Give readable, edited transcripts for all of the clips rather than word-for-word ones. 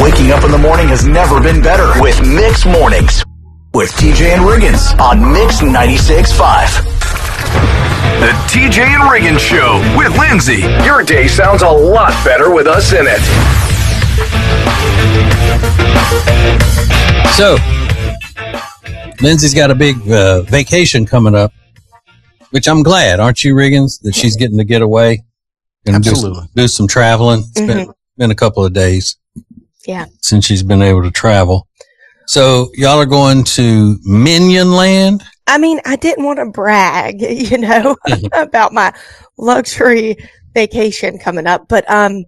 waking up in the morning has never been better with Mix Mornings with TJ and Riggins on Mix 96.5. The TJ and Riggins Show with Lindsay. Your day sounds a lot better with us in it. So, Lindsay's got a big vacation coming up, which I'm glad, aren't you, Riggins, that she's getting to get away and Absolutely. do some traveling. It's been a couple of days since she's been able to travel. So, y'all are going to Minion Land? I mean, I didn't want to brag, about my luxury vacation coming up, but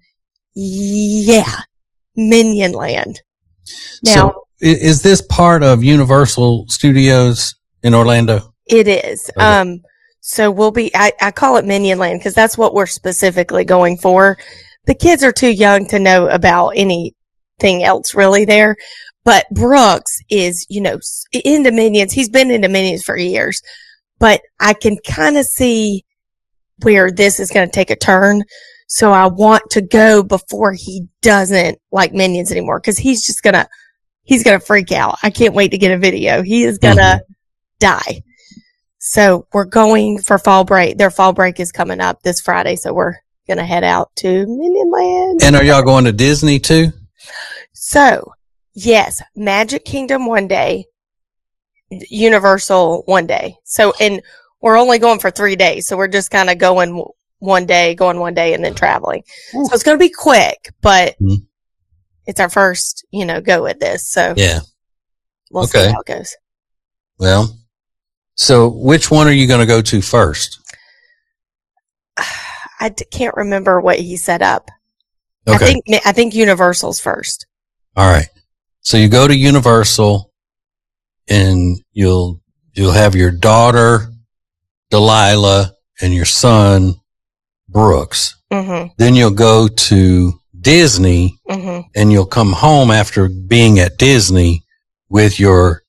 Minion Land. Now, so is this part of Universal Studios in Orlando? It is. Okay. So we'll be, I call it Minion Land because that's what we're specifically going for. The kids are too young to know about anything else really there. But Brooks is, into Minions. He's been into Minions for years, but I can kind of see where this is going to take a turn. So I want to go before he doesn't like Minions anymore because he's going to freak out. I can't wait to get a video. He is going to die. So we're going for fall break. Their fall break is coming up this Friday. So we're going to head out to Minion Land. And are y'all going to Disney too? So, yes, Magic Kingdom one day, Universal one day. So, and we're only going for 3 days. So we're just kind of going one day and then traveling. Ooh. So it's going to be quick, but it's our first, go at this. So we'll see how it goes. Well, so which one are you going to go to first? I can't remember what he set up. Okay. I think Universal's first. All right. So you go to Universal and you'll have your daughter, Delilah, and your son, Brooks. Mm-hmm. Then you'll go to Disney and you'll come home after being at Disney with your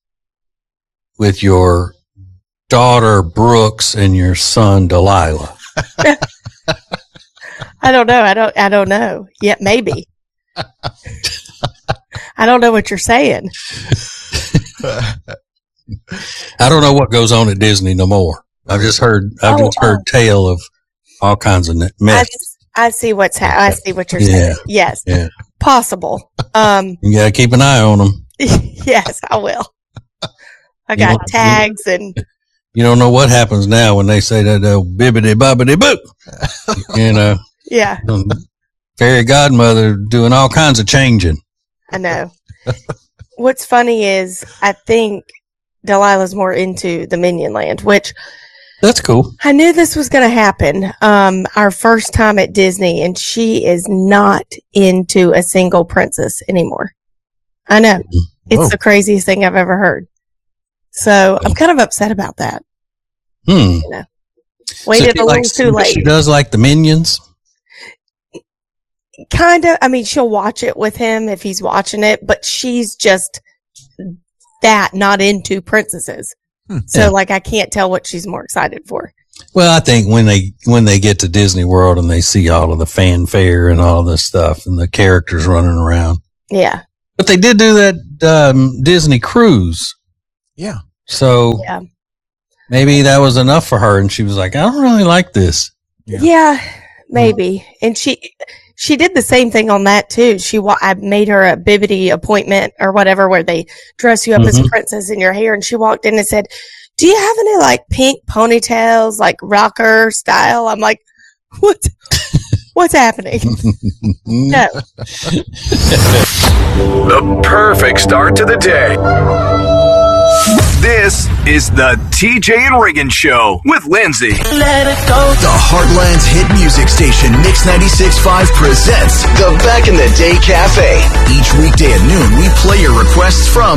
daughter, Brooks, and your son, Delilah. I don't know. I don't know. Yeah, maybe. I don't know what you're saying. I don't know what goes on at Disney no more. I've just heard tale of all kinds of mess. I see what's I see what you're saying. Yes. Yeah. Possible. You gotta keep an eye on them. Yes, I will. I got tags and. You don't know what happens now when they say that bibbity bobbity boop. Yeah. Fairy godmother doing all kinds of changing. I know. What's funny is I think Delilah's more into the Minion Land, which that's cool. I knew this was going to happen. Our first time at Disney, and she is not into a single princess anymore. I know. It's the craziest thing I've ever heard. So I'm kind of upset about that. Waited a little too late. She does like the Minions? Kind of. I mean, she'll watch it with him if he's watching it, but she's just not into princesses. So I can't tell what she's more excited for. Well, I think when they get to Disney World and they see all of the fanfare and all this stuff and the characters running around. Yeah. But they did do that Disney cruise. Yeah. So maybe that was enough for her and she was like, I don't really like this. Yeah, maybe. And she did the same thing on that too. I made her a Bibbidi appointment or whatever where they dress you up as a princess in your hair. And she walked in and said, do you have any pink ponytails, rocker style? I'm like, what's happening? No. The perfect start to the day. This is the TJ and Riggins Show with Lindsay. Let it go. The Heartland's hit music station, Mix 96.5, presents the Back in the Day Cafe. Each weekday at noon, we play your requests from